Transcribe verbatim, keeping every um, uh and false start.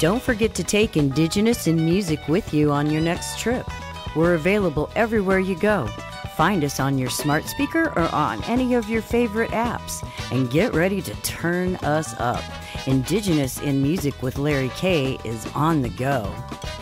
Don't forget to take Indigenous in Music with you on your next trip. We're available everywhere you go. Find us on your smart speaker or on any of your favorite apps. And get ready to turn us up. Indigenous in Music with Larry K is on the go.